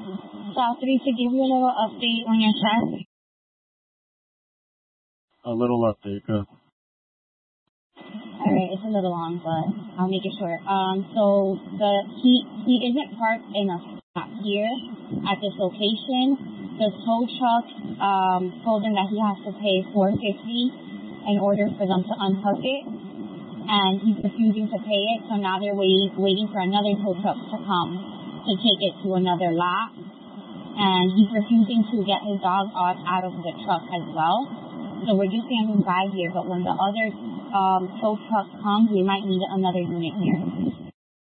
South 3 to give you a little update on your chef. A little update, good. Alright, it's a little long, but I'll make it short. So he isn't parked in a spot here at this location. The tow truck told him that he has to pay $450 in order for them to unhook it, and he's refusing to pay it. So now they're waiting for another tow truck to come to take it to another lot, and he's refusing to get his dog out of the truck as well. So we're just standing by here, but when the other tow truck comes, we might need another unit here.